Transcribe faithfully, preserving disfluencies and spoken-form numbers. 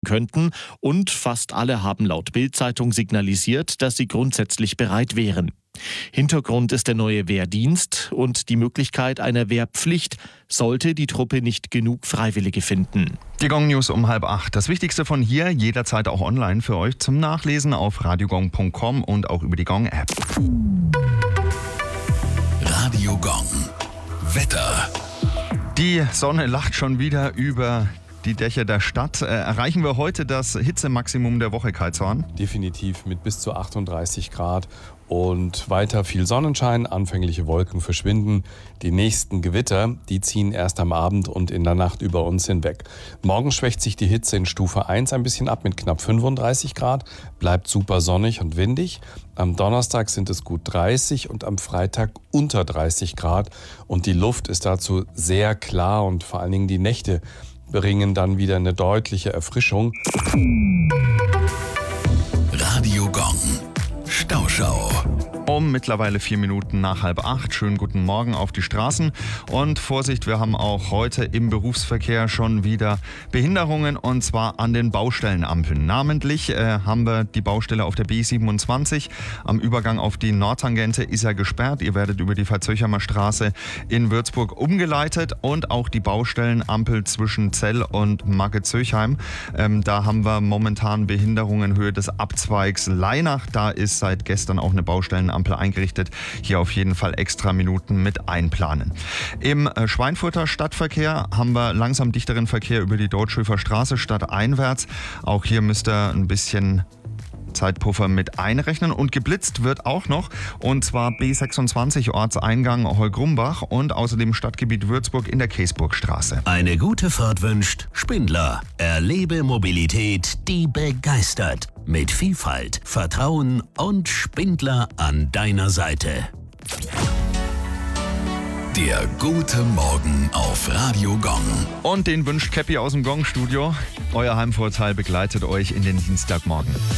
könnten und fast alle haben laut Bild-Zeitung signalisiert, dass sie grundsätzlich bereit wären. Hintergrund ist der neue Wehrdienst und die Möglichkeit einer Wehrpflicht, sollte die Truppe nicht genug Freiwillige finden. Die Gong News um halb acht. Das Wichtigste von hier, jederzeit auch online für euch zum Nachlesen auf radiogong punkt com und auch über die Gong App. Radio Gong. Wetter. Die Sonne lacht schon wieder über die Dächer der Stadt. Äh, erreichen wir heute das Hitzemaximum der Woche, Kai Zorn? Definitiv mit bis zu achtunddreißig Grad und weiter viel Sonnenschein, anfängliche Wolken verschwinden. Die nächsten Gewitter, die ziehen erst am Abend und in der Nacht über uns hinweg. Morgen schwächt sich die Hitze in Stufe eins ein bisschen ab mit knapp fünfunddreißig Grad, bleibt super sonnig und windig. Am Donnerstag sind es gut dreißig und am Freitag unter dreißig Grad und die Luft ist dazu sehr klar und vor allen Dingen die Nächte bringen dann wieder eine deutliche Erfrischung. Radio Gong. Stauschau. Um mittlerweile vier Minuten nach halb acht. Schönen guten Morgen auf die Straßen. Und Vorsicht, wir haben auch heute im Berufsverkehr schon wieder Behinderungen und zwar an den Baustellenampeln. Namentlich äh, haben wir die Baustelle auf der B siebenundzwanzig. Am Übergang auf die Nordtangente ist er gesperrt. Ihr werdet über die Verzöchheimer Straße in Würzburg umgeleitet und auch die Baustellenampel zwischen Zell und Marke-Zöchheim. Ähm, da haben wir momentan Behinderungen in Höhe des Abzweigs Leinach. Da ist seit gestern auch eine Baustellenampel eingerichtet. Hier auf jeden Fall extra Minuten mit einplanen. Im Schweinfurter Stadtverkehr haben wir langsam dichteren Verkehr über die Deutschhöfer Straße stadteinwärts. Auch hier müsst ihr ein bisschen Zeitpuffer mit einrechnen und geblitzt wird auch noch und zwar B sechsundzwanzig Ortseingang Heugrumbach und außerdem Stadtgebiet Würzburg in der Käsburgstraße. Eine gute Fahrt wünscht Spindler. Erlebe Mobilität, die begeistert. Mit Vielfalt, Vertrauen und Spindler an deiner Seite. Der gute Morgen auf Radio Gong. Und den wünscht Käppi aus dem Gong-Studio. Euer Heimvorteil begleitet euch in den Dienstagmorgen.